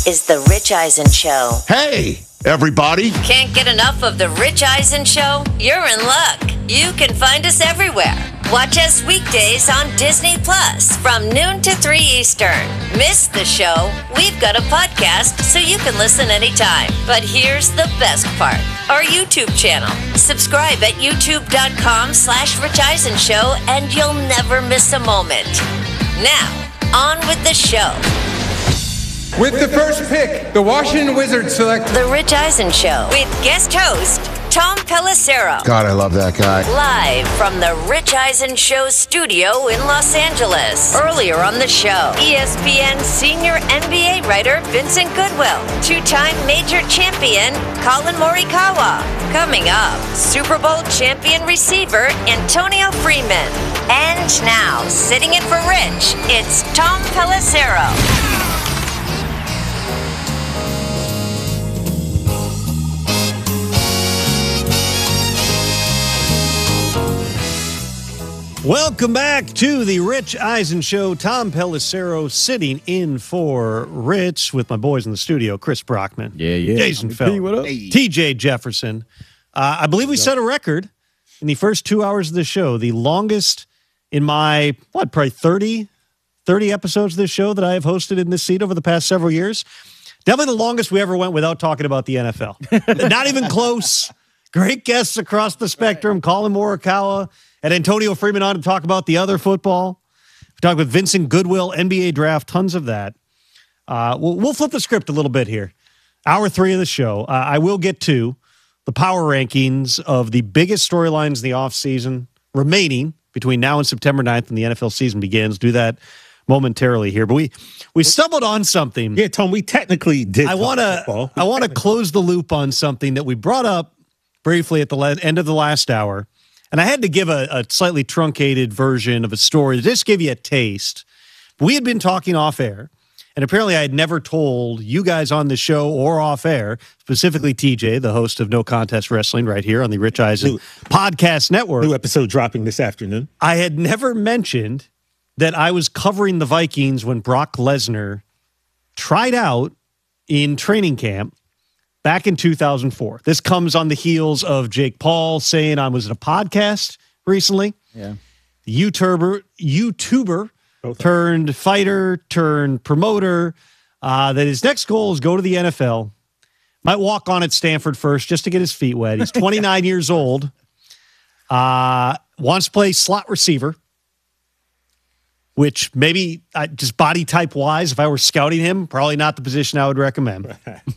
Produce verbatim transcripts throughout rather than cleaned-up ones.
is The Rich Eisen Show. Hey, everybody. Can't get enough of The Rich Eisen Show? You're in luck. You can find us everywhere. Watch us weekdays on Disney Plus from noon to three Eastern. Miss the show? We've got a podcast so you can listen anytime. But here's the best part. Our YouTube channel. Subscribe at youtube.com slash Rich Eisen Show and you'll never miss a moment. Now, on with the show. With the first pick, the Washington Wizards select The Rich Eisen Show with guest host Tom Pelissero. God, I love that guy. Live from the Rich Eisen Show studio in Los Angeles. Earlier on the show, E S P N senior N B A writer Vincent Goodwill. Two-time major champion Colin Morikawa. Coming up, Super Bowl champion receiver Antonio Freeman. And now, sitting in for Rich, it's Tom Pelissero. Welcome back to the Rich Eisen Show. Tom Pelissero sitting in for Rich with my boys in the studio, Chris Brockman. Yeah, yeah. Jason Feld. What up? T J Jefferson. Uh, I believe we set a record in the first two hours of the show. The longest in my, what, probably thirty, thirty episodes of this show that I have hosted in this seat over the past several years. Definitely the longest we ever went without talking about the N F L. Not even close. Great guests across the spectrum. Colin Morikawa and Antonio Freeman on to talk about the other football. We talked with Vincent Goodwill, N B A draft, tons of that. Uh, we'll, we'll flip the script a little bit here. Hour three of the show. Uh, I will get to the power rankings of the biggest storylines in the offseason remaining between now and September ninth and the N F L season begins. Do that momentarily here. But we we stumbled on something. Yeah, Tom, we technically did. I want to I want to close the loop on something that we brought up briefly at the le- end of the last hour. And I had to give a, a slightly truncated version of a story to just give you a taste. We had been talking off air, and apparently I had never told you guys on the show or off air, specifically T J, the host of No Contest Wrestling right here on the Rich Eisen new, Podcast Network. New episode dropping this afternoon. I had never mentioned that I was covering the Vikings when Brock Lesnar tried out in training camp back in two thousand four. This comes on the heels of Jake Paul saying I was in a podcast recently. Yeah. The YouTuber, YouTuber turned fighter, turned promoter, uh, that his next goal is go to the N F L. Might walk on at Stanford first just to get his feet wet. He's twenty-nine years old. Uh, wants to play slot receiver, which maybe uh, just body type wise, if I were scouting him, probably not the position I would recommend.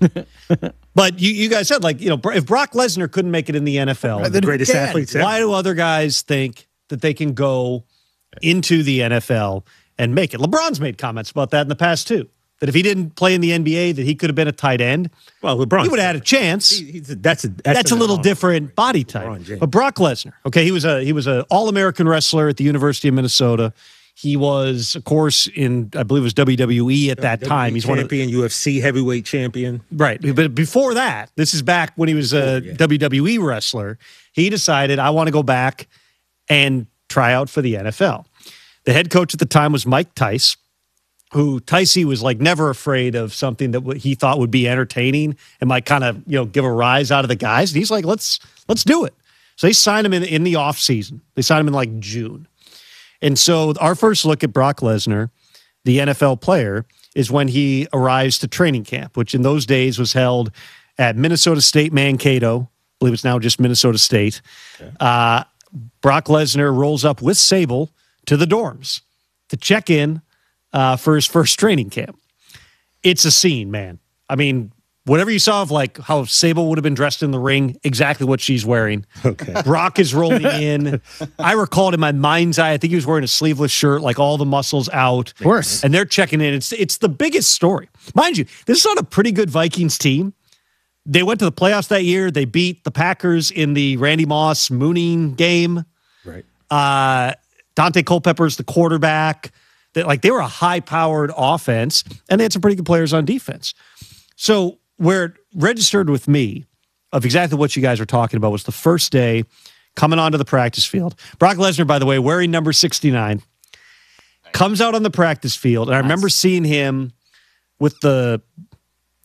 But you, you guys said, like, you know, if Brock Lesnar couldn't make it in the N F L, right, the greatest athletes ever. Why do other guys think that they can go into the N F L and make it? LeBron's made comments about that in the past, too. That if he didn't play in the N B A, that he could have been a tight end. Well, LeBron, he would have had a chance. He, he's a, that's a that's, that's a little different body type. But Brock Lesnar, okay, he was a he was an All-American wrestler at the University of Minnesota. He was, of course, in, I believe it was W W E at that time. He's champion, one of the, U F C heavyweight champion. Right. But before that, this is back when he was a oh, yeah. W W E wrestler. He decided, I want to go back and try out for the N F L. The head coach at the time was Mike Tice, who Ticey was like never afraid of something that he thought would be entertaining and might kind of, you know, give a rise out of the guys. And he's like, let's let's do it. So they signed him in, in the offseason. They signed him in like June. And so our first look at Brock Lesnar, the N F L player, is when he arrives to training camp, which in those days was held at Minnesota State Mankato. I believe it's now just Minnesota State. Okay. Uh, Brock Lesnar rolls up with Sable to the dorms to check in uh, for his first training camp. It's a scene, man. I mean, whatever you saw of like how Sable would have been dressed in the ring, exactly what she's wearing. Okay. Brock is rolling in. I recall it in my mind's eye. I think he was wearing a sleeveless shirt, like all the muscles out. Of course. And they're checking in. It's it's the biggest story. Mind you, this is on a pretty good Vikings team. They went to the playoffs that year. They beat the Packers in the Randy Moss mooning game. Right. Uh, Dante Culpepper's the quarterback. That like they were a high-powered offense, and they had some pretty good players on defense. So where it registered with me of exactly what you guys are talking about was the first day coming onto the practice field. Brock Lesnar, by the way, wearing number sixty-nine, comes out on the practice field, and I remember seeing him with the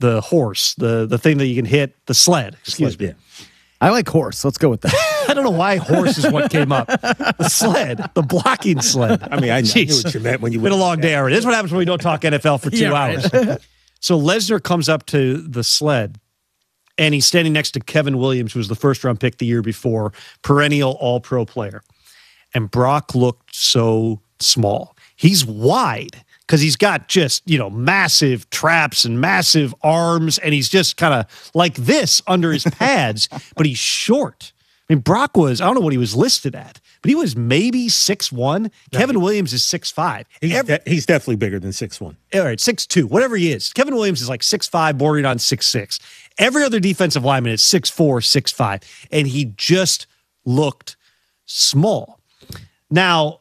the horse, the the thing that you can hit, the sled. Excuse me. Yeah. I like horse. Let's go with that. I don't know why horse is what came up. The sled, the blocking sled. I mean, I knew Jeez. what you meant when you Been a went- long day already. This is what happens when we don't talk N F L for two Yeah, right. hours. So Lesnar comes up to the sled, and he's standing next to Kevin Williams, who was the first round pick the year before, perennial all pro player. And Brock looked so small. He's wide because he's got just, you know, massive traps and massive arms, and he's just kind of like this under his pads, but he's short. I mean, Brock was, I don't know what he was listed at, but he was maybe six one. Kevin Williams is six five. He's, Every, de- he's definitely bigger than six one. all right, six two, whatever he is. Kevin Williams is like six five, bordering on six six. Every other defensive lineman is six four, six five, and he just looked small. Now,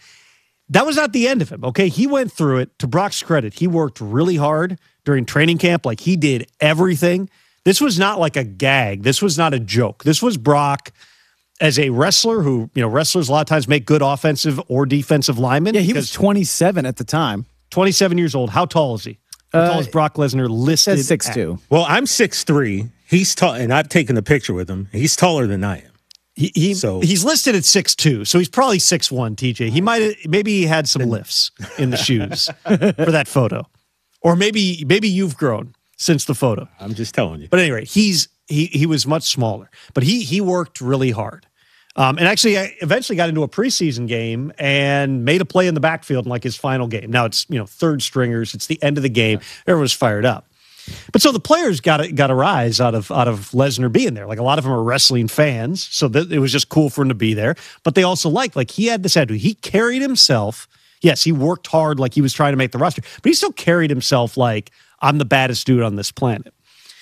that was not the end of him, okay? He went through it. To Brock's credit, he worked really hard during training camp. Like, he did everything. This was not like a gag. This was not a joke. This was Brock as a wrestler who, you know, wrestlers a lot of times make good offensive or defensive linemen. Yeah, he was because twenty-seven at the time. twenty-seven years old. How tall is he? How tall Uh, is Brock Lesnar listed? Says six at? two. Well, I'm six three. He's tall, and I've taken a picture with him. He's taller than I am. He, he So- he's listed at six two, so he's probably six one, T J. He might maybe he had some lifts in the shoes for that photo. Or maybe maybe you've grown since the photo. I'm just telling you. But anyway, he's he he was much smaller, but he he worked really hard. Um, and actually, I eventually got into a preseason game and made a play in the backfield in like his final game. Now it's, you know, third stringers. It's the end of the game. Everyone's fired up. But so the players got a, got a rise out of out of Lesnar being there. Like, a lot of them are wrestling fans, so that it was just cool for him to be there. But they also liked, like, he had this attitude. He carried himself. Yes, he worked hard, like he was trying to make the roster, but he still carried himself like, I'm the baddest dude on this planet.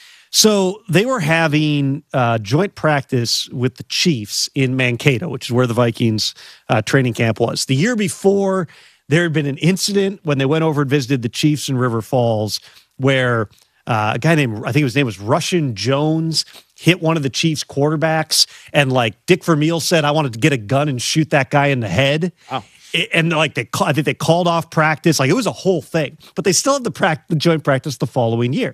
So they were having uh, joint practice with the Chiefs in Mankato, which is where the Vikings uh, training camp was. The year before, there had been an incident when they went over and visited the Chiefs in River Falls where uh, a guy named, I think his name was Russian Jones, hit one of the Chiefs quarterbacks. And like Dick Vermeil said, I wanted to get a gun and shoot that guy in the head. Wow. And like they, I think they called off practice. Like, it was a whole thing, but they still had the, pract- the joint practice the following year.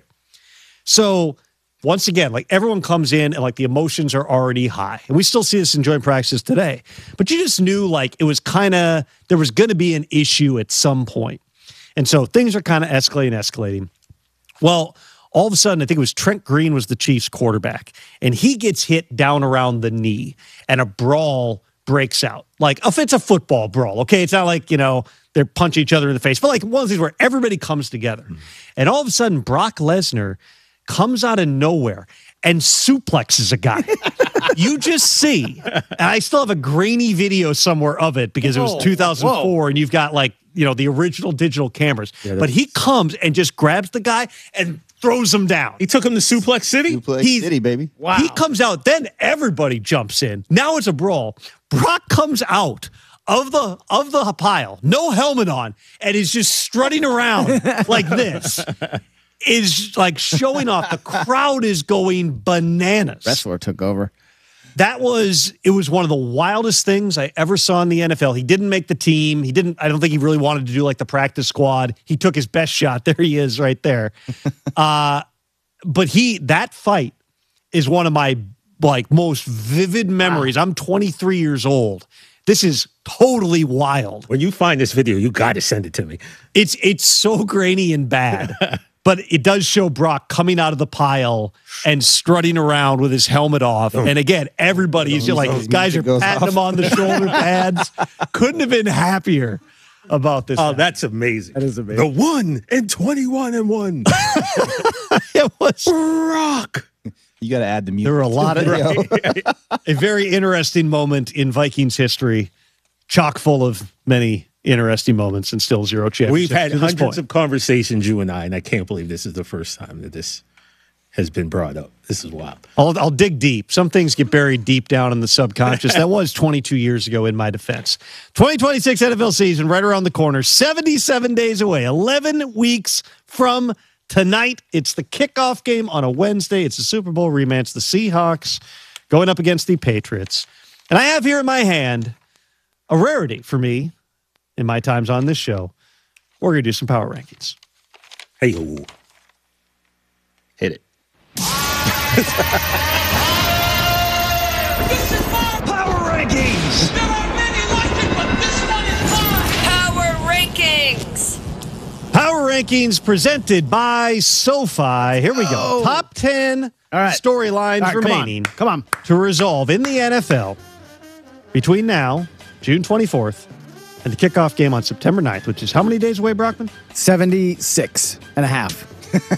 So once again, like, everyone comes in and like the emotions are already high. And we still see this in joint practices today. But you just knew like it was kind of, there was going to be an issue at some point. And so things are kind of escalating, escalating. Well, all of a sudden, I think it was Trent Green was the Chiefs quarterback, and he gets hit down around the knee, and a brawl breaks out. Like, if it's a football brawl, okay? It's not like, you know, they're punching each other in the face, but like one of these where everybody comes together. Mm-hmm. And all of a sudden, Brock Lesnar comes out of nowhere and suplexes a guy. You just see, and I still have a grainy video somewhere of it because it was two thousand four, whoa. And you've got like, you know, the original digital cameras. Yeah, but he comes and just grabs the guy and throws him down. He took him to Suplex City? Suplex He's- City, baby. Wow. He comes out, then everybody jumps in. Now it's a brawl. Brock comes out of the of the pile, no helmet on, and is just strutting around like this. Is like showing off. The crowd is going bananas. Wrestler took over. That was, it was one of the wildest things I ever saw in the N F L. He didn't make the team. He didn't, I don't think he really wanted to do like the practice squad. He took his best shot. There he is right there. uh, but he, that fight is one of my like most vivid memories. Wow. I'm twenty-three years old. This is totally wild. When you find this video, you got to send it to me. It's, it's so grainy and bad. But it does show Brock coming out of the pile and strutting around with his helmet off. And again, everybody is just like, these guys are patting him on the shoulder pads. Couldn't have been happier about this. Oh, that's amazing. That is amazing. The one and twenty-one and one. It was Brock. You got to add the music. There were a lot of Right. a very interesting moment in Vikings history, chock full of many interesting moments, and still zero championships. We've had to this hundreds point. of conversations, you and I, and I can't believe this is the first time that this has been brought up. This is wild. I'll, I'll dig deep. Some things get buried deep down in the subconscious. That was twenty-two years ago, in my defense. twenty twenty-six N F L season right around the corner, seventy-seven days away, eleven weeks from tonight. It's the kickoff game on a Wednesday. It's a Super Bowl rematch. The Seahawks going up against the Patriots. And I have here in my hand a rarity for me in my times on this show. We're going to do some power rankings. Hey, oh. Hit it. Power rankings. There are many like it, but this one is mine. Power rankings. Power rankings presented by SoFi. Here we go. Oh. Top ten All right. storylines All right, remaining Come on. Come on. to resolve in the N F L between now, June twenty-fourth, and the kickoff game on September ninth, which is how many days away, Brockman? seventy-six and a half.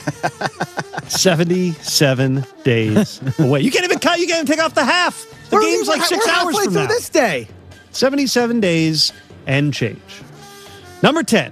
seventy-seven days away. You can't even cut. You can't even take off the half. The We're- game's like we're- six we're hours halfway from through now. this day. seventy-seven days and change. Number ten.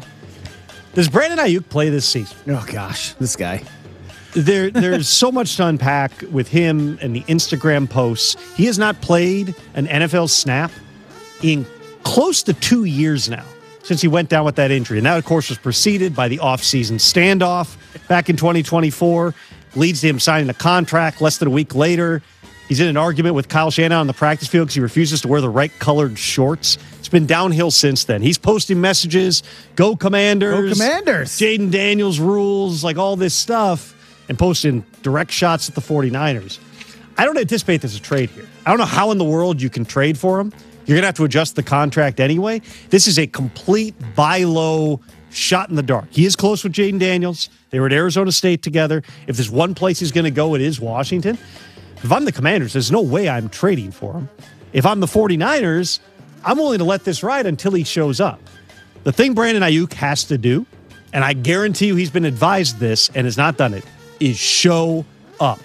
Does Brandon Ayuk play this season? Oh gosh, this guy. There, there's so much to unpack with him and the Instagram posts. He has not played an N F L snap in close to two years now since he went down with that injury. And that, of course, was preceded by the offseason standoff back in twenty twenty-four. Leads to him signing a contract less than a week later. He's in an argument with Kyle Shanahan on the practice field because he refuses to wear the right colored shorts. It's been downhill since then. He's posting messages, go Commanders. Go Commanders. Jaden Daniels rules, like all this stuff, and posting direct shots at the 49ers. I don't anticipate there's a trade here. I don't know how in the world you can trade for him. You're going to have to adjust the contract anyway. This is a complete buy low shot in the dark. He is close with Jaden Daniels. They were at Arizona State together. If there's one place he's going to go, it is Washington. If I'm the Commanders, there's no way I'm trading for him. If I'm the 49ers, I'm willing to let this ride until he shows up. The thing Brandon Ayuk has to do, and I guarantee you he's been advised this and has not done it, is show up.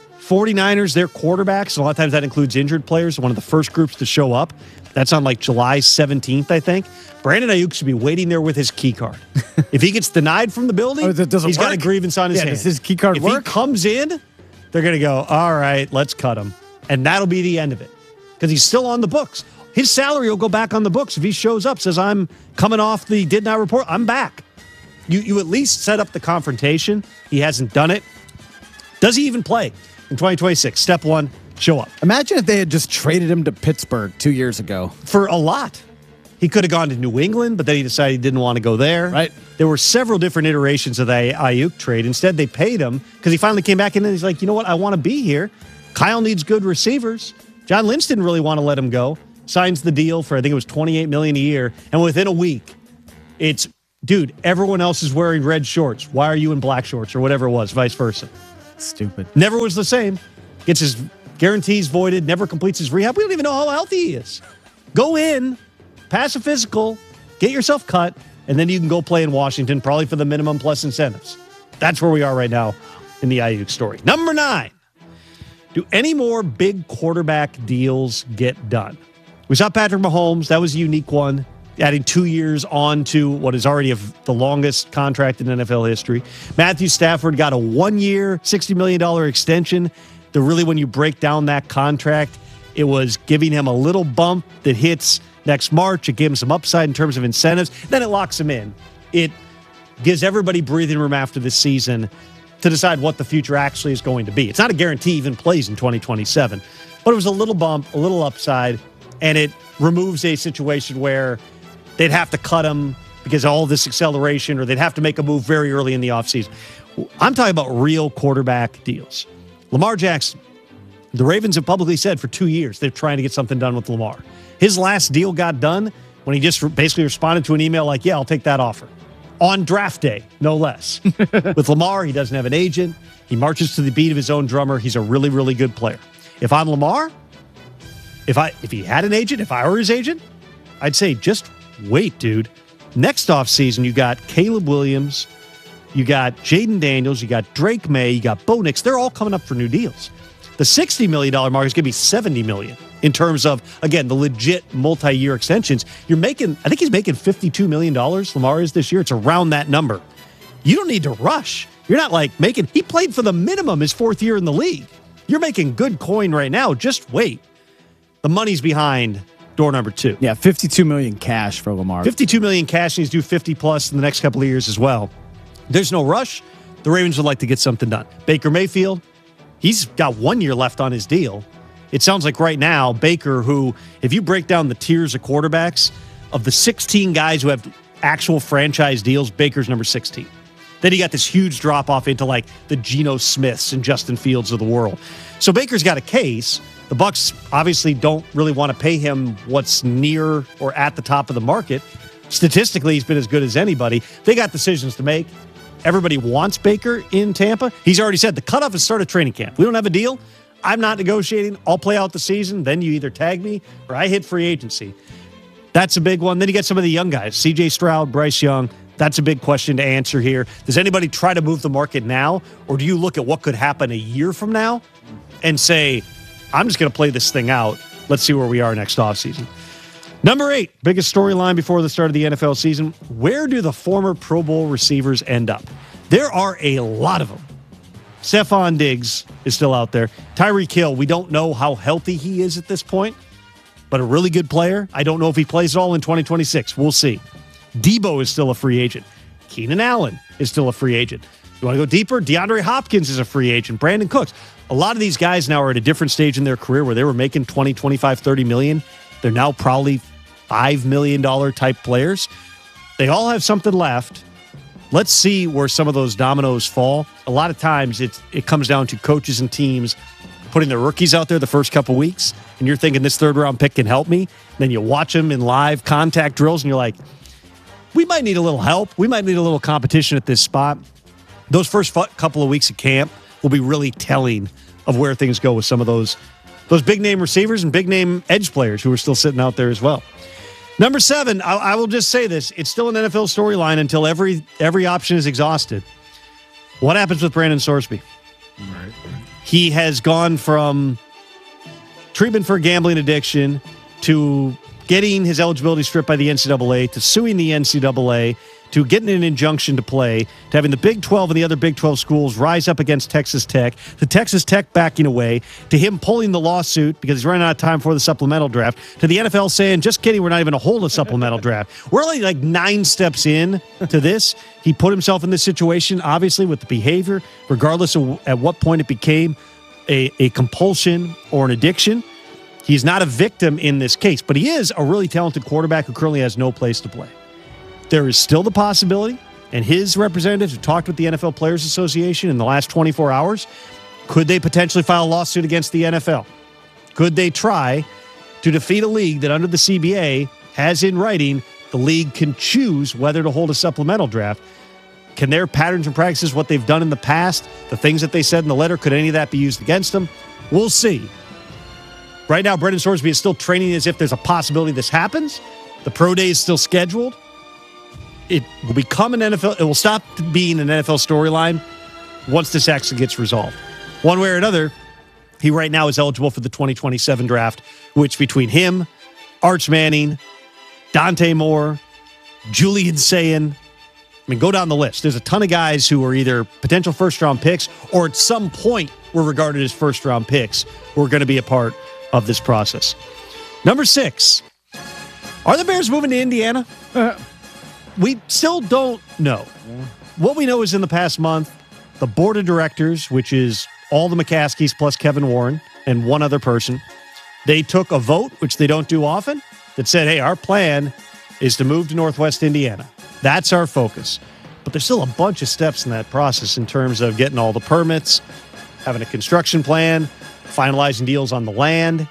49ers, their quarterbacks, a lot of times that includes injured players, one of the first groups to show up. That's on like July seventeenth, I think. Brandon Ayuk should be waiting there with his key card. If he gets denied from the building, Oh, that doesn't he's got a work? grievance on his Yeah, hands. does his key card if work? he comes in, they're going to go, all right, let's cut him. And that'll be the end of it because he's still on the books. His salary will go back on the books if he shows up, says, I'm coming off the did not report, I'm back. You, you at least set up the confrontation. He hasn't done it. Does he even play in twenty twenty-six? Step one, show up. Imagine if they had just traded him to Pittsburgh two years ago. For a lot. He could have gone to New England, but then he decided he didn't want to go there. Right. There were several different iterations of the Ayuk trade. Instead, they paid him because he finally came back in and he's like, you know what? I want to be here. Kyle needs good receivers. John Lynch didn't really want to let him go. Signs the deal for, I think it was twenty-eight million dollars a year. And within a week, it's, dude, everyone else is wearing red shorts. Why are you in black shorts or whatever it was, vice versa. Stupid. Never was the same. Gets his guarantees voided, never completes his rehab. We don't even know how healthy he is. Go in, pass a physical, get yourself cut, and then you can go play in Washington, probably for the minimum plus incentives. That's where we are right now in the Ayuk story. Number nine, do any more big quarterback deals get done? We saw Patrick Mahomes. That was a unique one, adding two years on to what is already a, the longest contract in N F L history. Matthew Stafford got a one-year, sixty million dollars extension. The really, when you break down that contract, it was giving him a little bump that hits next March. It gave him some upside in terms of incentives. Then it locks him in. It gives everybody breathing room after this season to decide what the future actually is going to be. It's not a guarantee he even plays in twenty twenty-seven, but it was a little bump, a little upside, and it removes a situation where they'd have to cut him because of all this acceleration, or they'd have to make a move very early in the offseason. I'm talking about real quarterback deals. Lamar Jackson, the Ravens have publicly said for two years they're trying to get something done with Lamar. His last deal got done when he just basically responded to an email like, yeah, I'll take that offer. On draft day, no less. With Lamar, he doesn't have an agent. He marches to the beat of his own drummer. He's a really, really good player. If I'm Lamar, if I if he had an agent, if I were his agent, I'd say just wait, dude. Next offseason, you got Caleb Williams, you got Jaden Daniels, you got Drake May, you got Bo Nix. They're all coming up for new deals. The sixty million dollars mark is going to be seventy million dollars in terms of, again, the legit multi-year extensions. You're making, I think he's making fifty-two million dollars, Lamar is this year. It's around that number. You don't need to rush. You're not like making, he played for the minimum his fourth year in the league. You're making good coin right now. Just wait. The money's behind door number two. Yeah, fifty-two million cash for Lamar. fifty-two million cash, and he's due fifty plus in the next couple of years as well. There's no rush. The Ravens would like to get something done. Baker Mayfield, he's got one year left on his deal. It sounds like right now, Baker, who, if you break down the tiers of quarterbacks, of the sixteen guys who have actual franchise deals, Baker's number sixteen. Then he got this huge drop off into like the Geno Smiths and Justin Fields of the world. So Baker's got a case. The Bucs obviously don't really want to pay him what's near or at the top of the market. Statistically, he's been as good as anybody. They got decisions to make. Everybody wants Baker in Tampa. He's already said the cutoff is start of training camp. We don't have a deal. I'm not negotiating. I'll play out the season. Then you either tag me or I hit free agency. That's a big one. Then you get some of the young guys. C J Stroud, Bryce Young. That's a big question to answer here. Does anybody try to move the market now? Or do you look at what could happen a year from now and say, I'm just going to play this thing out. Let's see where we are next offseason. Number eight, biggest storyline before the start of the N F L season. Where do the former Pro Bowl receivers end up? There are a lot of them. Stephon Diggs is still out there. Tyreek Hill, we don't know how healthy he is at this point, but a really good player. I don't know if he plays at all in twenty twenty-six. We'll see. Debo is still a free agent. Keenan Allen is still a free agent. You want to go deeper? DeAndre Hopkins is a free agent. Brandon Cooks. A lot of these guys now are at a different stage in their career where they were making twenty, twenty-five, thirty million. They're now probably five million dollars type players. They all have something left. Let's see where some of those dominoes fall. A lot of times it's, it comes down to coaches and teams putting their rookies out there the first couple weeks, and you're thinking this third round pick can help me. And then you watch them in live contact drills, and you're like, we might need a little help. We might need a little competition at this spot. Those first couple of weeks of camp will be really telling of where things go with some of those, those big-name receivers and big-name edge players who are still sitting out there as well. Number seven, I, I will just say this. It's still an N F L storyline until every every option is exhausted. What happens with Brandon Sorsby? Right. He has gone from treatment for gambling addiction to getting his eligibility stripped by the N C double A to suing the N C double A to getting an injunction to play, to having the Big twelve and the other Big twelve schools rise up against Texas Tech, to Texas Tech backing away, to him pulling the lawsuit because he's running out of time for the supplemental draft, to the N F L saying, just kidding, we're not even going to hold a supplemental draft. We're only like nine steps in to this. He put himself in this situation, obviously, with the behavior, regardless of at what point it became a, a compulsion or an addiction. He's not a victim in this case, but he is a really talented quarterback who currently has no place to play. There is still the possibility, and his representatives have talked with the N F L Players Association in the last twenty-four hours. Could they potentially file a lawsuit against the N F L? Could they try to defeat a league that under the C B A has in writing the league can choose whether to hold a supplemental draft? Can their patterns and practices, what they've done in the past, the things that they said in the letter, could any of that be used against them? We'll see. Right now, Brendan Sorsby is still training as if there's a possibility this happens. The pro day is still scheduled. It will become an N F L. It will stop being an N F L storyline once this actually gets resolved. One way or another, he right now is eligible for the twenty twenty-seven draft, which between him, Arch Manning, Dante Moore, Julian Sayin, I mean, go down the list. There's a ton of guys who are either potential first-round picks or at some point were regarded as first-round picks who are going to be a part of this process. Number six, are the Bears moving to Indiana? Uh, we still don't know. What we know is in the past month, the board of directors, which is all the McCaskies plus Kevin Warren and one other person, they took a vote, which they don't do often, that said, hey, our plan is to move to Northwest Indiana. That's our focus. But there's still a bunch of steps in that process in terms of getting all the permits, having a construction plan, finalizing deals on the land,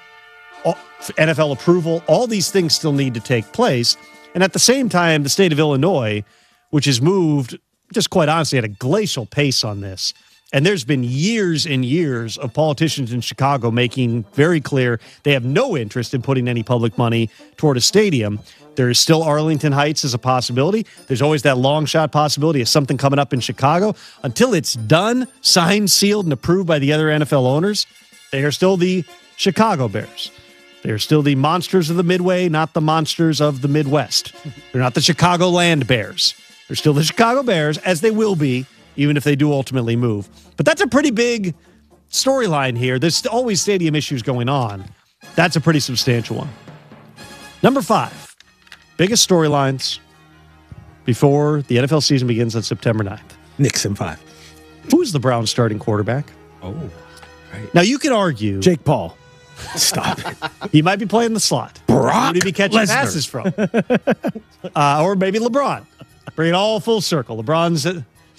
N F L approval. All these things still need to take place. And at the same time, the state of Illinois, which has moved, just quite honestly, at a glacial pace on this. And there's been years and years of politicians in Chicago making very clear they have no interest in putting any public money toward a stadium. There is still Arlington Heights as a possibility. There's always that long shot possibility of something coming up in Chicago. Until it's done, signed, sealed, and approved by the other N F L owners, they are still the Chicago Bears. They're still the monsters of the Midway, not the monsters of the Midwest. They're not the Chicagoland Bears. They're still the Chicago Bears, as they will be, even if they do ultimately move. But that's a pretty big storyline here. There's always stadium issues going on. That's a pretty substantial one. Number five, biggest storylines before the N F L season begins on September ninth. Nixon five. Who's the Browns starting quarterback? Oh, right. Now, you could argue. Jake Paul. Stop it. He might be playing the slot. Brock Who would he be catching Lesnar. passes from? uh, or maybe LeBron. Bring it all full circle. LeBron's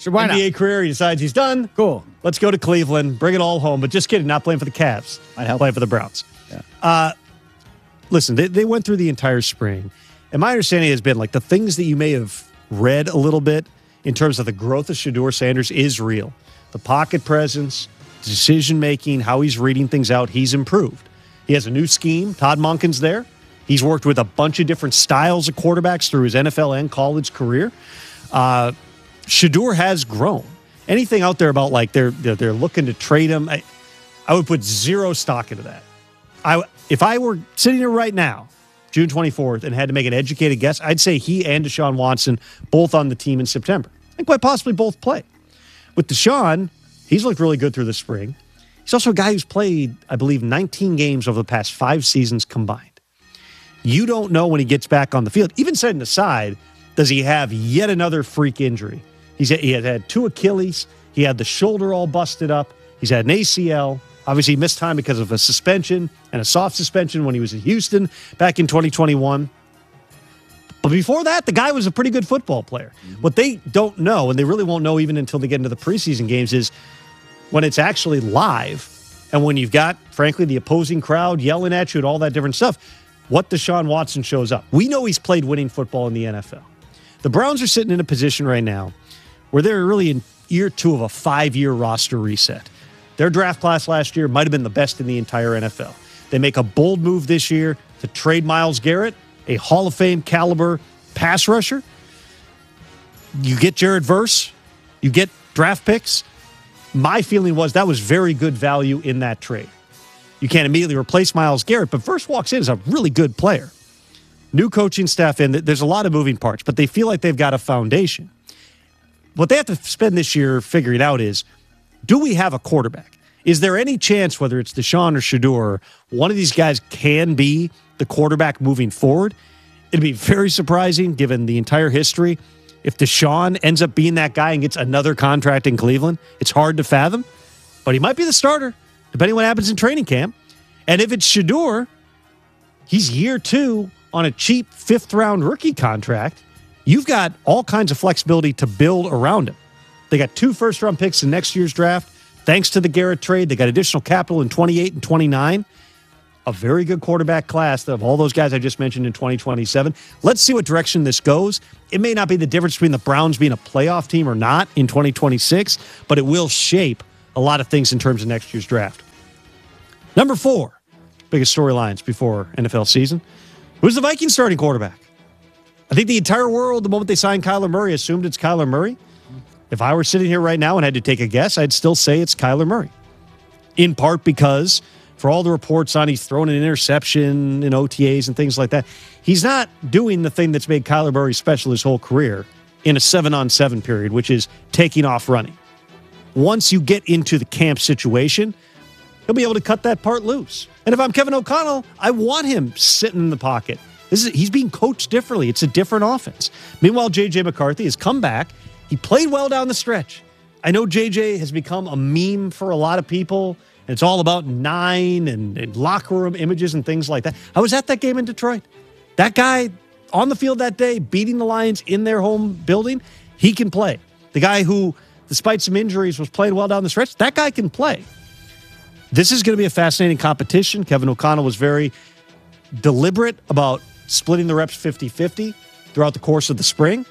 Sure, why N B A not? career. He decides he's done. Cool. Let's go to Cleveland. Bring it all home. But just kidding. Not playing for the Cavs. Might help. Playing for the Browns. Yeah. Uh, listen, they, they went through the entire spring. And my understanding has been like the things that you may have read a little bit in terms of the growth of Shedeur Sanders is real. The pocket presence, decision making, how he's reading things out, he's improved. He has a new scheme. Todd Monken's there. He's worked with a bunch of different styles of quarterbacks through his N F L and college career. Uh, Shedeur has grown. Anything out there about like they're they're, they're looking to trade him, I, I would put zero stock into that. I if I were sitting here right now, June twenty-fourth, and had to make an educated guess, I'd say he and Deshaun Watson both on the team in September, and quite possibly both play. With Deshaun, he's looked really good through the spring. He's also a guy who's played, I believe, nineteen games over the past five seasons combined. You don't know when he gets back on the field. Even setting aside, does he have yet another freak injury? He's had, he had had two Achilles. He had the shoulder all busted up. He's had an A C L. Obviously, he missed time because of a suspension and a soft suspension when he was in Houston back in twenty twenty-one. But before that, the guy was a pretty good football player. Mm-hmm. What they don't know, and they really won't know even until they get into the preseason games, is when it's actually live and when you've got, frankly, the opposing crowd yelling at you and all that different stuff, what Deshaun Watson shows up. We know he's played winning football in the N F L. The Browns are sitting in a position right now where they're really in year two of a five-year roster reset. Their draft class last year might have been the best in the entire N F L. They make a bold move this year to trade Myles Garrett, a Hall of Fame caliber pass rusher. You get Jared Verse, you get draft picks. My feeling was that was very good value in that trade. You can't immediately replace Myles Garrett, but Verse walks in as a really good player. New coaching staff in, there's a lot of moving parts, but they feel like they've got a foundation. What they have to spend this year figuring out is, do we have a quarterback? Is there any chance, whether it's Deshaun or Shedeur, one of these guys can be the quarterback moving forward? It'd be very surprising, given the entire history, if Deshaun ends up being that guy and gets another contract in Cleveland. It's hard to fathom, but he might be the starter, depending on what happens in training camp. And if it's Shedeur, he's year two on a cheap fifth-round rookie contract. You've got all kinds of flexibility to build around him. They got two first-round picks in next year's draft. Thanks to the Garrett trade, they got additional capital in twenty-eight and twenty-nine. A very good quarterback class of all those guys I just mentioned in twenty twenty-seven. Let's see what direction this goes. It may not be the difference between the Browns being a playoff team or not in twenty twenty-six, but it will shape a lot of things in terms of next year's draft. Number four, biggest storylines before N F L season. Who's the Vikings starting quarterback? I think the entire world, the moment they signed Kyler Murray, assumed it's Kyler Murray. If I were sitting here right now and had to take a guess, I'd still say it's Kyler Murray. In part because for all the reports on he's thrown an interception in O T As and things like that, he's not doing the thing that's made Kyler Murray special his whole career in a seven-on-seven period, which is taking off running. Once you get into the camp situation, he'll be able to cut that part loose. And if I'm Kevin O'Connell, I want him sitting in the pocket. This is, he's being coached differently. It's a different offense. Meanwhile, J J McCarthy has come back. He played well down the stretch. I know J J has become a meme for a lot of people. And it's all about nine and, and locker room images and things like that. I was at that game in Detroit. That guy on the field that day, beating the Lions in their home building, he can play. The guy who, despite some injuries, was playing well down the stretch, that guy can play. This is going to be a fascinating competition. Kevin O'Connell was very deliberate about splitting the reps fifty-fifty throughout the course of the spring.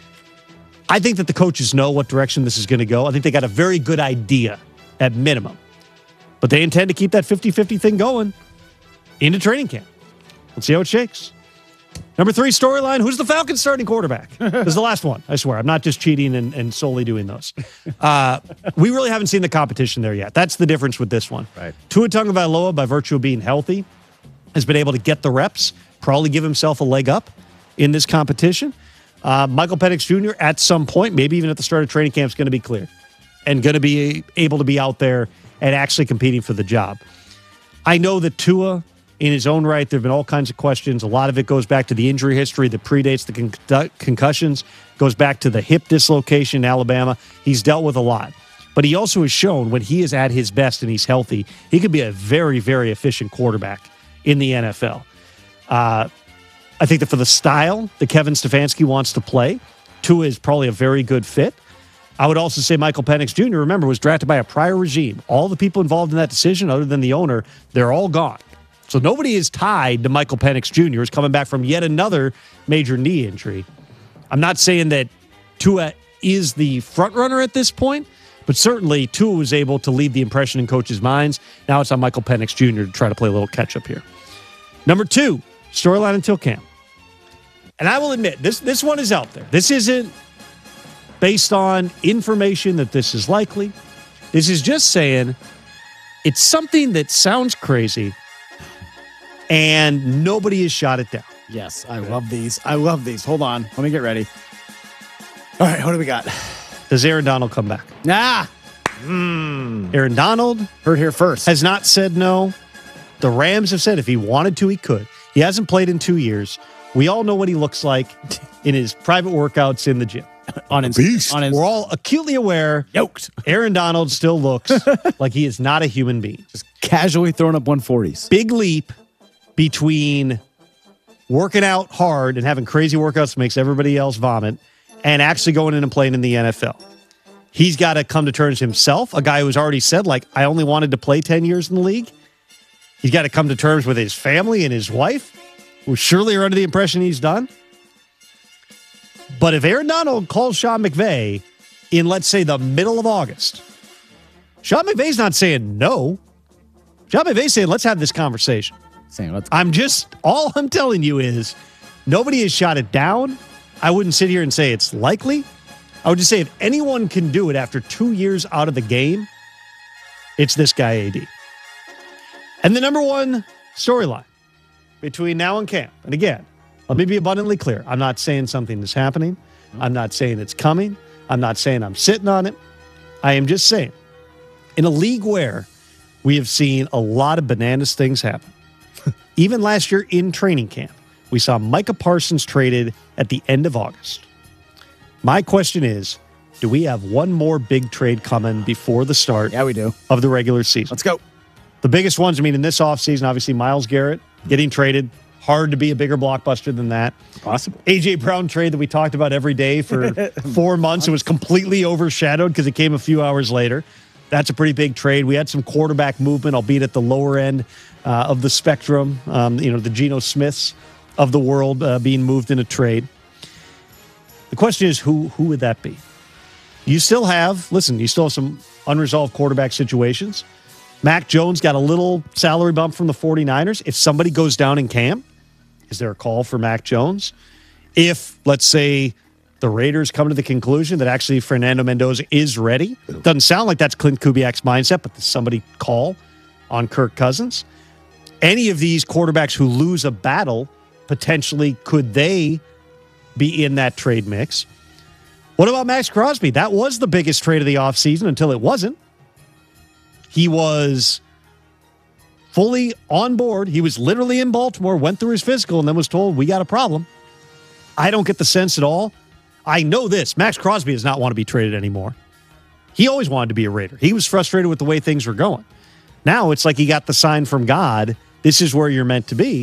I think that the coaches know what direction this is going to go. I think they got a very good idea at minimum. But they intend to keep that fifty-fifty thing going into training camp. Let's see how it shakes. Number three storyline, who's the Falcons starting quarterback? This is the last one, I swear. I'm not just cheating and, and solely doing those. Uh, we really haven't seen the competition there yet. That's the difference with this one. Right. Tua Tagovailoa, by virtue of being healthy, has been able to get the reps, probably give himself a leg up in this competition. Uh, Michael Penix Junior, at some point, maybe even at the start of training camp, is going to be cleared and going to be able to be out there and actually competing for the job. I know that Tua, in his own right, there have been all kinds of questions. A lot of it goes back to the injury history that predates the con- concussions, goes back to the hip dislocation in Alabama. He's dealt with a lot. But he also has shown when he is at his best and he's healthy, he could be a very, very efficient quarterback in the N F L. Uh, I think that for the style that Kevin Stefanski wants to play, Tua is probably a very good fit. I would also say Michael Penix Junior, remember, was drafted by a prior regime. All the people involved in that decision, other than the owner, they're all gone. So nobody is tied to Michael Penix Junior, who's coming back from yet another major knee injury. I'm not saying that Tua is the front runner at this point, but certainly Tua was able to leave the impression in coaches' minds. Now it's on Michael Penix Junior to try to play a little catch-up here. Number two, storyline until camp. And I will admit, this, this one is out there. This isn't based on information that this is likely. This is just saying it's something that sounds crazy and nobody has shot it down. Yes, I love these. I love these. Hold on. Let me get ready. All right, what do we got? Does Aaron Donald come back? Nah. Aaron Donald Heard here first. has not said no. The Rams have said if he wanted to, he could. He hasn't played in two years. We all know what he looks like in his private workouts in the gym. on his, beast. on his We're all acutely aware yoked. Aaron Donald still looks like he is not a human being. Just casually throwing up one forties. Big leap between working out hard and having crazy workouts that makes everybody else vomit and actually going in and playing in the N F L. He's got to come to terms himself, a guy who's already said, like, I only wanted to play ten years in the league. He's got to come to terms with his family and his wife, who surely are under the impression he's done. But if Aaron Donald calls Sean McVay in, let's say, the middle of August, Sean McVay's not saying no. Sean McVay's saying, let's have this conversation. Saying, let's I'm just, all I'm telling you is nobody has shot it down. I wouldn't sit here and say it's likely. I would just say if anyone can do it after two years out of the game, it's this guy, A D. And the number one storyline between now and camp, and again, let me be abundantly clear. I'm not saying something is happening. I'm not saying it's coming. I'm not saying I'm sitting on it. I am just saying, in a league where we have seen a lot of bananas things happen, even last year in training camp, we saw Micah Parsons traded at the end of August. My question is, do we have one more big trade coming before the start Yeah, we do. of the regular season? Let's go. The biggest ones, I mean, in this offseason, obviously Myles Garrett getting traded. Hard to be a bigger blockbuster than that. Possible. A J Brown trade that we talked about every day for four months. It was completely overshadowed because it came a few hours later. That's a pretty big trade. We had some quarterback movement, albeit at the lower end uh, of the spectrum. Um, you know, the Geno Smiths of the world uh, being moved in a trade. The question is, who who would that be? You still have, listen, you still have some unresolved quarterback situations. Mac Jones got a little salary bump from the 49ers. If somebody goes down in camp, is there a call for Mac Jones? If, let's say, the Raiders come to the conclusion that actually Fernando Mendoza is ready, doesn't sound like that's Clint Kubiak's mindset, but does somebody call on Kirk Cousins? Any of these quarterbacks who lose a battle, potentially, could they be in that trade mix? What about Max Crosby? That was the biggest trade of the offseason until it wasn't. He was fully on board. He was literally in Baltimore, went through his physical, and then was told, we got a problem. I don't get the sense at all. I know this. Max Crosby does not want to be traded anymore. He always wanted to be a Raider. He was frustrated with the way things were going. Now it's like he got the sign from God. This is where you're meant to be.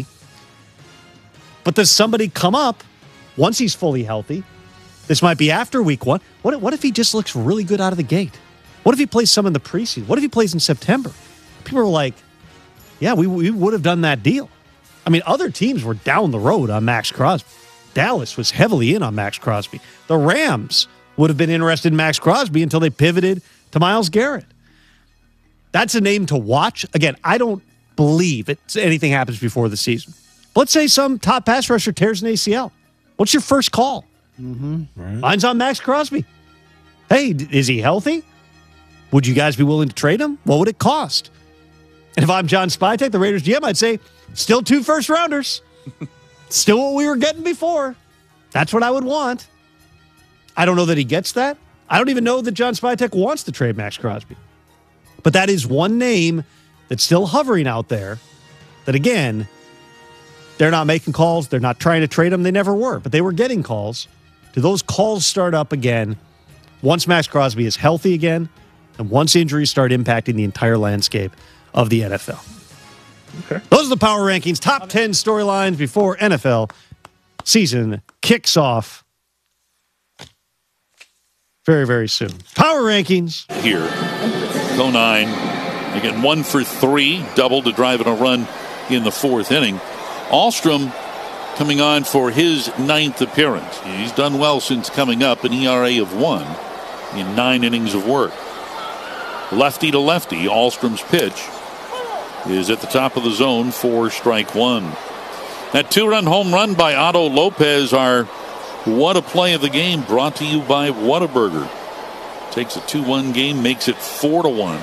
But does somebody come up once he's fully healthy? This might be after week one. What, what if he just looks really good out of the gate? What if he plays some in the preseason? What if he plays in September? People are like, yeah, we, we would have done that deal. I mean, other teams were down the road on Max Crosby. Dallas was heavily in on Max Crosby. The Rams would have been interested in Max Crosby until they pivoted to Myles Garrett. That's a name to watch. Again, I don't believe it's, anything happens before the season. But let's say some top pass rusher tears an A C L. What's your first call? Mm-hmm. Right. Mine's on Max Crosby. Hey, is he healthy? Would you guys be willing to trade him? What would it cost? And if I'm John Spytek, the Raiders G M, I'd say, still two first rounders. Still what we were getting before. That's what I would want. I don't know that he gets that. I don't even know that John Spytek wants to trade Max Crosby. But that is one name that's still hovering out there that, again, they're not making calls. They're not trying to trade him. They never were, but they were getting calls. Do those calls start up again once Max Crosby is healthy again and once injuries start impacting the entire landscape of the N F L? Okay. Those are the power rankings, top ten storylines before N F L season kicks off. very, very soon. Power rankings. Here, Conine, again, one for three, double to drive in a run in the fourth inning. Ahlstrom coming on for his ninth appearance. He's done well since coming up, an E R A of one in nine innings of work. Lefty to lefty, Ahlstrom's pitch is at the top of the zone for strike one. That two-run home run by Otto Lopez, our What a Play of the Game, brought to you by Whataburger. Takes a two one game, makes it four to one.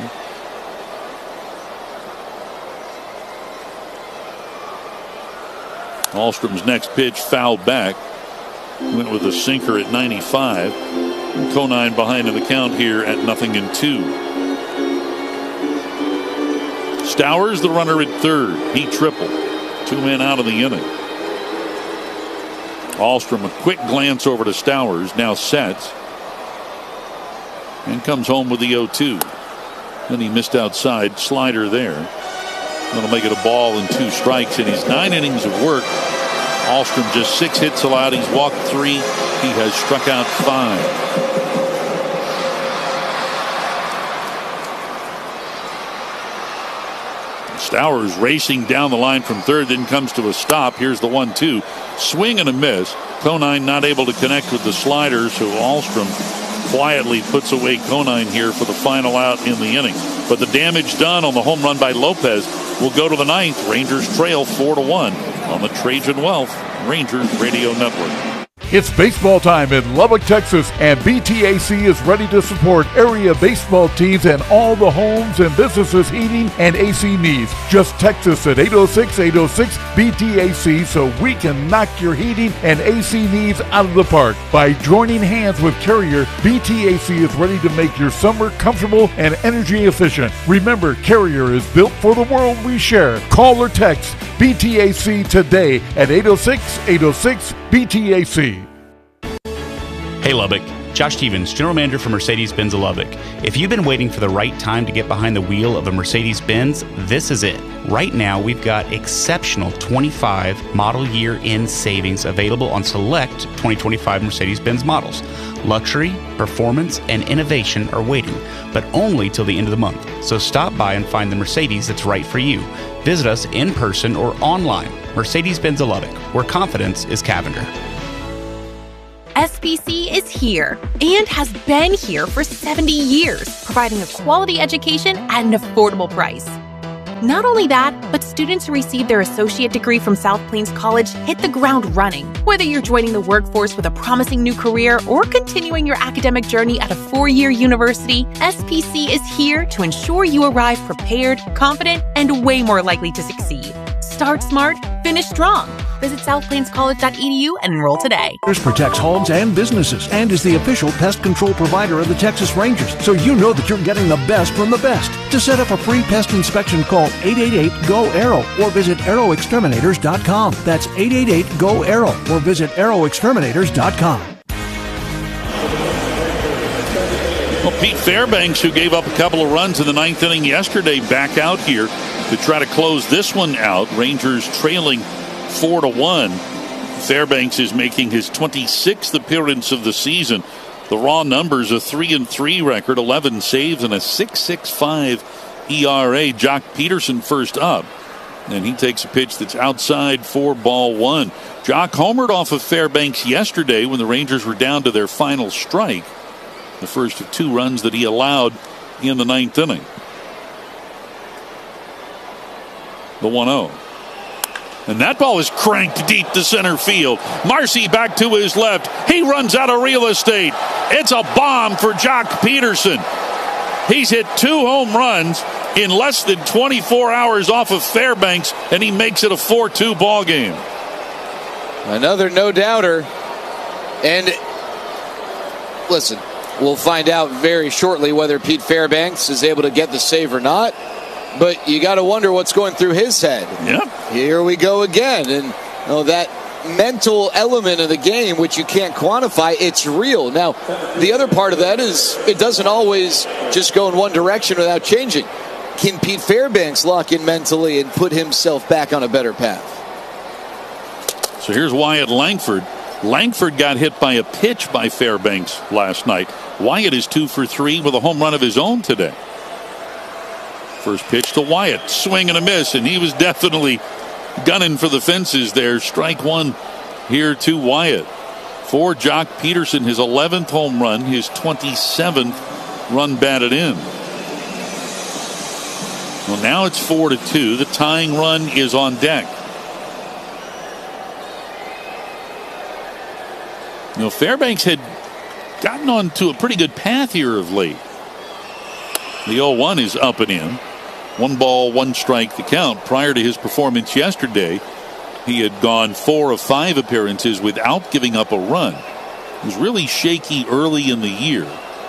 Ahlstrom's next pitch fouled back. Went with a sinker at ninety-five. Conine behind in the count here at nothing and two. Stowers, the runner at third. He tripled. Two men out of the inning. Ahlstrom, a quick glance over to Stowers, now sets. And comes home with the oh two. Then he missed outside. Slider there. That'll make it a ball and two strikes in his nine innings of work. Ahlstrom just six hits allowed. He's walked three. He has struck out five. Stowers racing down the line from third, then comes to a stop. Here's the one two. Swing and a miss. Conine not able to connect with the slider, so Ahlstrom quietly puts away Conine here for the final out in the inning. But the damage done on the home run by Lopez will go to the ninth. Rangers trail four to one on the Trajan Wealth Rangers Radio Network. It's baseball time in Lubbock, Texas, and B T A C is ready to support area baseball teams and all the homes and businesses heating and A C needs. Just text us at eight oh six, eight oh six, B T A C so we can knock your heating and A C needs out of the park. By joining hands with Carrier, B T A C is ready to make your summer comfortable and energy efficient. Remember, Carrier is built for the world we share. Call or text B T A C today at eight oh six, eight oh six, B T A C. Hey Lubbock, Josh Stevens, General Manager for Mercedes-Benz of Lubbock. If you've been waiting for the right time to get behind the wheel of a Mercedes-Benz, this is it. Right now, we've got exceptional twenty-five model year end savings available on select twenty twenty-five Mercedes-Benz models. Luxury, performance, and innovation are waiting, but only till the end of the month. So stop by and find the Mercedes that's right for you. Visit us in person or online. Mercedes-Benz of Lubbock, where confidence is Cavender. S B C is here and has been here for seventy years, providing a quality education at an affordable price. Not only that, but students who receive their associate degree from South Plains College hit the ground running. Whether you're joining the workforce with a promising new career or continuing your academic journey at a four-year university, S P C is here to ensure you arrive prepared, confident, and way more likely to succeed. Start smart, finish strong. Visit south plains college dot e d u and enroll today. Protects homes and businesses and is the official pest control provider of the Texas Rangers, so you know that you're getting the best from the best. To set up a free pest inspection, call eight eight eight, G O, ARROW or visit arrow exterminators dot com. That's eight eight eight, G O, ARROW or visit arrow exterminators dot com. Well, Pete Fairbanks, who gave up a couple of runs in the ninth inning yesterday, back out here to try to close this one out. Rangers trailing four to one. Fairbanks is making his twenty-sixth appearance of the season. The raw numbers, a three and three record, eleven saves, and a six point six five E R A. Jock Peterson first up, and he takes a pitch that's outside for ball one. Jock homered off of Fairbanks yesterday when the Rangers were down to their final strike, the first of two runs that he allowed in the ninth inning. The one oh. And that ball is cranked deep to center field. Marcy back to his left. He runs out of real estate. It's a bomb for Jock Peterson. He's hit two home runs in less than twenty-four hours off of Fairbanks, and he makes it a four two ball game. Another no-doubter. And listen, we'll find out very shortly whether Pete Fairbanks is able to get the save or not. But you got to wonder what's going through his head. Yep. Here we go again. And you know, that mental element of the game, which you can't quantify, it's real. Now, the other part of that is it doesn't always just go in one direction without changing. Can Pete Fairbanks lock in mentally and put himself back on a better path? So here's Wyatt Langford. Langford got hit by a pitch by Fairbanks last night. Wyatt is two for three with a home run of his own today. First pitch to Wyatt, swing and a miss, and he was definitely gunning for the fences there. Strike one here to Wyatt. For Jock Peterson, his eleventh home run, his twenty-seventh run batted in. Well, now it's four to two. The tying run is on deck. You know, Fairbanks had gotten onto a pretty good path here of late. The oh one is up and in. One ball, one strike the count. Prior to his performance yesterday, he had gone four of five appearances without giving up a run. It was really shaky early in the year.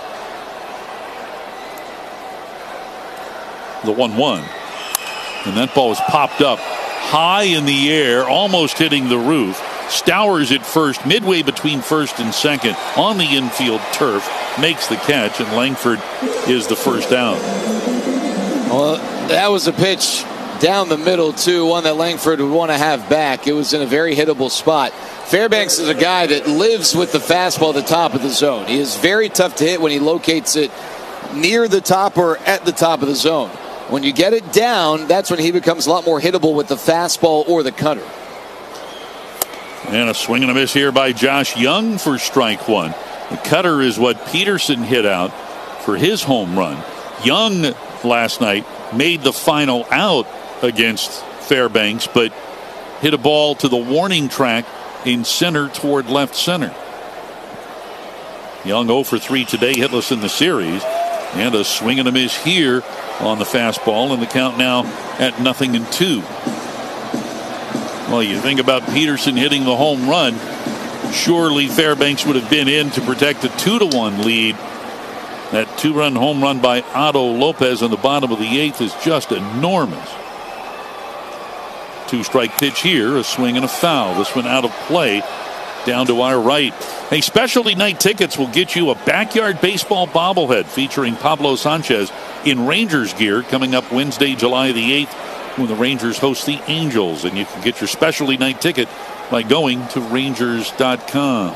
The one one. And that ball was popped up high in the air, almost hitting the roof. Stowers at first, midway between first and second, on the infield turf, makes the catch, and Langford is the first out. Well, that was a pitch down the middle, too, one that Langford would want to have back. It was in a very hittable spot. Fairbanks is a guy that lives with the fastball at the top of the zone. He is very tough to hit when he locates it near the top or at the top of the zone. When you get it down, that's when he becomes a lot more hittable with the fastball or the cutter. And a swing and a miss here by Josh Young for strike one. The cutter is what Peterson hit out for his home run. Young last night made the final out against Fairbanks, but hit a ball to the warning track in center toward left center. Young oh for three today, hitless in the series. And a swing and a miss here on the fastball, and the count now at nothing and two. Well, you think about Peterson hitting the home run. Surely Fairbanks would have been in to protect a two to one lead. That two-run home run by Otto Lopez on the bottom of the eighth is just enormous. Two-strike pitch here, a swing and a foul. This one out of play, down to our right. Hey, specialty night tickets will get you a backyard baseball bobblehead featuring Pablo Sanchez in Rangers gear coming up Wednesday, July the eighth, when the Rangers host the Angels. And you can get your specialty night ticket by going to Rangers dot com.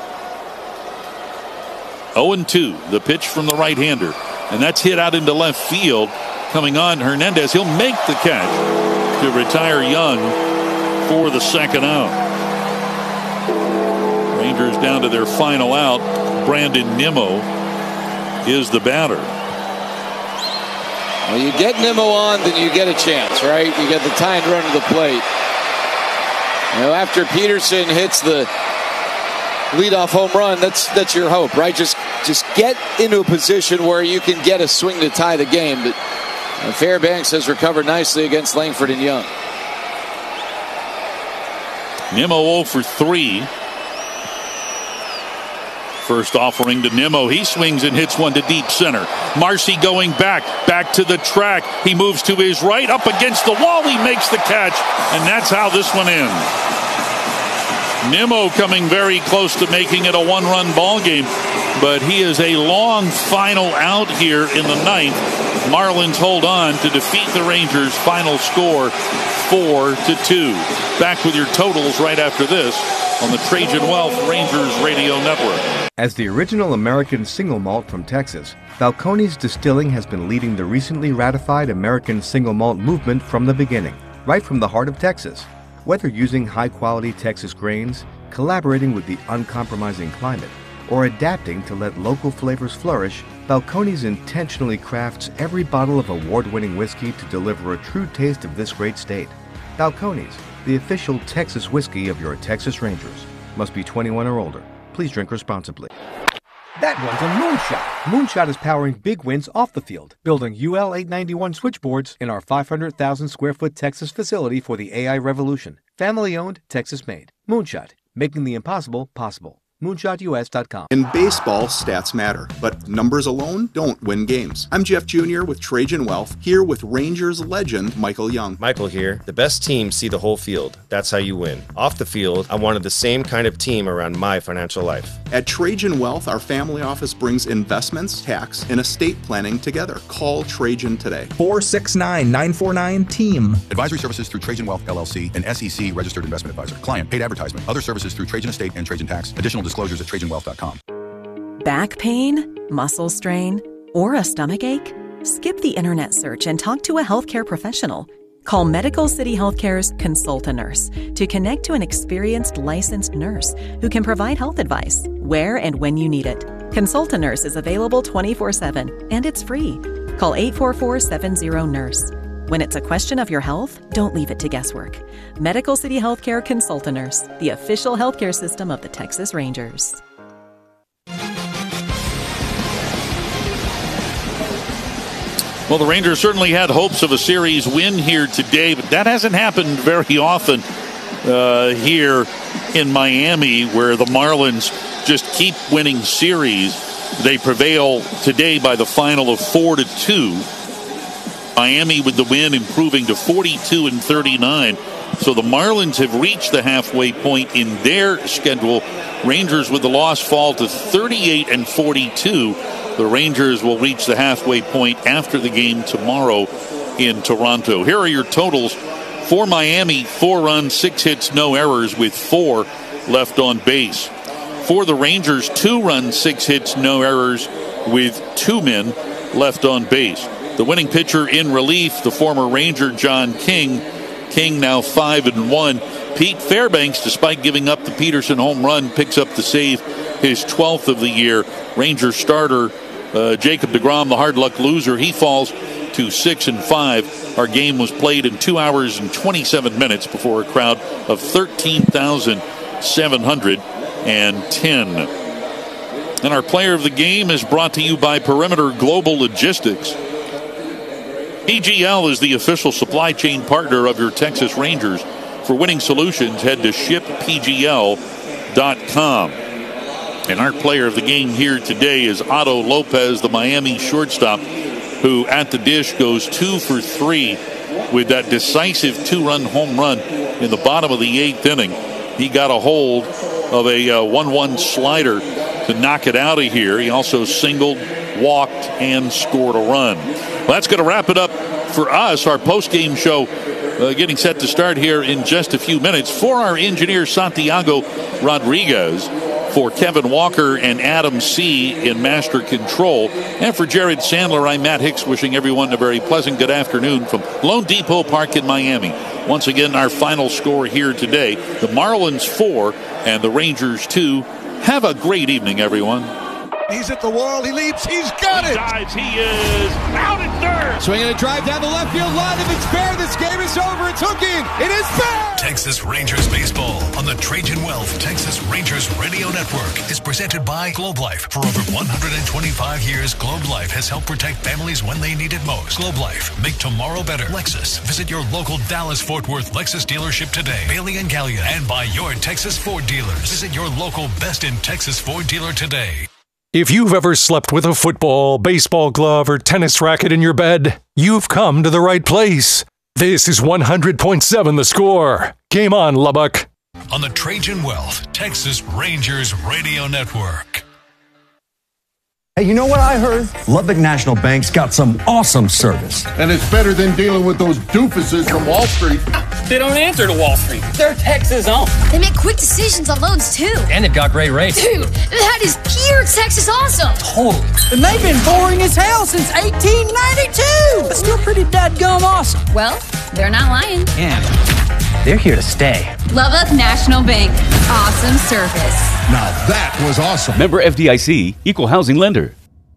oh and two, the pitch from the right-hander. And that's hit out into left field. Coming on, Hernandez. He'll make the catch to retire Young for the second out. Rangers down to their final out. Brandon Nimmo is the batter. Well, you get Nimmo on, then you get a chance, right? You get the tying run to the plate. You know, after Peterson hits the leadoff home run, that's that's your hope, right? Just just get into a position where you can get a swing to tie the game. But uh, Fairbanks has recovered nicely against Langford and Young. Nimmo oh for three. First offering to Nimmo. He swings and hits one to deep center. Marcy going back, back to the track. He moves to his right, up against the wall. He makes the catch, and that's how this one ends. Nimmo coming very close to making it a one-run ball game, but he is a long final out here in the ninth. Marlins hold on to defeat the Rangers. Final score four to two. Back with your totals right after this on the Trajan Wealth Rangers Radio Network. As the original American single malt from Texas, Balcones Distilling has been leading the recently ratified American single malt movement from the beginning, right from the heart of Texas. Whether using high-quality Texas grains, collaborating with the uncompromising climate, or adapting to let local flavors flourish, Balcones intentionally crafts every bottle of award-winning whiskey to deliver a true taste of this great state. Balcones, the official Texas whiskey of your Texas Rangers. Must be twenty-one or older. Please drink responsibly. That one's a moonshot. Moonshot is powering big wins off the field, building U L eight ninety-one switchboards in our five hundred thousand square foot Texas facility for the A I revolution. Family owned, Texas made. Moonshot, making the impossible possible. moonshot U S dot com. In baseball, stats matter, but numbers alone don't win games. I'm Jeff Junior with Trajan Wealth, here with Rangers legend Michael Young. Michael here. The best teams see the whole field. That's how you win. Off the field, I wanted the same kind of team around my financial life. At Trajan Wealth, our family office brings investments, tax, and estate planning together. Call Trajan today. four six nine, nine four nine, team. Advisory services through Trajan Wealth, L L C, an S E C registered investment advisor. Client paid advertisement. Other services through Trajan Estate and Trajan Tax. Additional disclosures at trajan wealth dot com. Back pain, muscle strain, or a stomach ache? Skip the internet search and talk to a healthcare professional. Call Medical City Healthcare's Consult-A-Nurse to connect to an experienced licensed nurse who can provide health advice where and when you need it. Consult-A-Nurse is available twenty-four seven and it's free. Call eight four four, seven zero, nurse. When it's a question of your health, don't leave it to guesswork. Medical City Healthcare Consult-A-Nurse, the official healthcare system of the Texas Rangers. Well, the Rangers certainly had hopes of a series win here today, but that hasn't happened very often uh, here in Miami, where the Marlins just keep winning series. They prevail today by the final of four to two. Miami with the win, improving to forty-two and thirty-nine. So the Marlins have reached the halfway point in their schedule. Rangers with the loss fall to thirty-eight and forty-two. The Rangers will reach the halfway point after the game tomorrow in Toronto. Here are your totals. For Miami, four runs, six hits, no errors with four left on base. For the Rangers, two runs, six hits, no errors with two men left on base. The winning pitcher in relief, the former Ranger John King. King now five and one. Pete Fairbanks, despite giving up the Peterson home run, picks up the save, his twelfth of the year. Ranger starter uh, Jacob deGrom, the hard luck loser, he falls to six and five. Our game was played in two hours and twenty-seven minutes before a crowd of thirteen thousand seven hundred ten. And our player of the game is brought to you by Perimeter Global Logistics. P G L is the official supply chain partner of your Texas Rangers. For winning solutions, head to ship P G L dot com. And our player of the game here today is Otto Lopez, the Miami shortstop, who at the dish goes two for three with that decisive two-run home run in the bottom of the eighth inning. He got a hold of a one one slider to knock it out of here. He also singled, walked, and scored a run. Well, that's going to wrap it up for us. Our post-game show uh, getting set to start here in just a few minutes. For our engineer, Santiago Rodriguez, for Kevin Walker and Adam C. in Master Control, and for Jared Sandler, I'm Matt Hicks, wishing everyone a very pleasant good afternoon from Lone Depot Park in Miami. Once again, our final score here today, the Marlins four and the Rangers two. Have a great evening, everyone. He's at the wall. He leaps. He's got he it. Dives. He is out at third. Swinging a drive down the left field line. If it's fair, this game is over. It's hooking. It is fair. Texas Rangers baseball on the Trajan Wealth Texas Rangers Radio Network is presented by Globe Life. For over one hundred twenty-five years, Globe Life has helped protect families when they need it most. Globe Life, make tomorrow better. Lexus, visit your local Dallas-Fort Worth Lexus dealership today. Bailey and Gallion, and by your Texas Ford dealers. Visit your local Best in Texas Ford dealer today. If you've ever slept with a football, baseball glove, or tennis racket in your bed, you've come to the right place. This is one hundred point seven The Score. Game on, Lubbock. On the Trajan Wealth Texas Rangers Radio Network. Hey, you know what I heard? Lubbock National Bank's got some awesome service. And it's better than dealing with those doofuses from Wall Street. They don't answer to Wall Street. They're Texas owned. They make quick decisions on loans, too. And they've got great rates. Dude, that is pure Texas awesome. Totally. And they've been boring as hell since eighteen ninety-two. But still pretty dadgum awesome. Well, they're not lying. Yeah. They're here to stay. Lubbock National Bank. Awesome service. Now that was awesome. Member F D I C, Equal Housing Lender.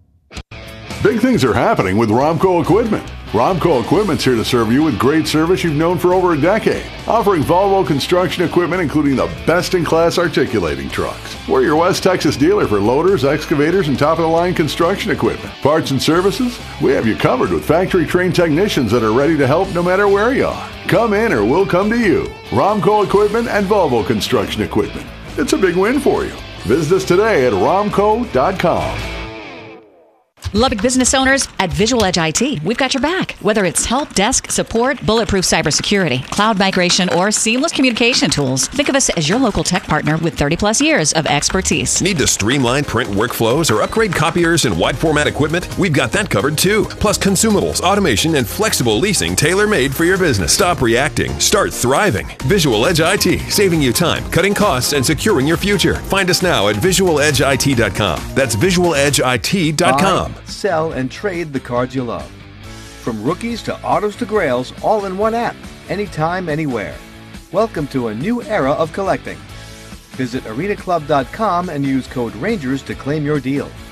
Big things are happening with Romco Equipment. Romco Equipment's here to serve you with great service you've known for over a decade, offering Volvo construction equipment including the best-in-class articulating trucks. We're your West Texas dealer for loaders, excavators, and top-of-the-line construction equipment. Parts and services? We have you covered with factory-trained technicians that are ready to help no matter where you are. Come in or we'll come to you. Romco Equipment and Volvo construction equipment. It's a big win for you. Visit us today at romco dot com. Lubbock business owners, at Visual Edge I T, we've got your back. Whether it's help desk, support, bulletproof cybersecurity, cloud migration, or seamless communication tools, think of us as your local tech partner with thirty plus years of expertise. Need to streamline print workflows or upgrade copiers and wide format equipment? We've got that covered too. Plus consumables, automation, and flexible leasing tailor-made for your business. Stop reacting. Start thriving. Visual Edge I T, saving you time, cutting costs, and securing your future. Find us now at visual edge I T dot com. That's visual edge I T dot com. Sell and trade the cards you love. From rookies to autos to grails, all in one app, anytime, anywhere. Welcome to a new era of collecting. Visit arena club dot com and use code Rangers to claim your deal.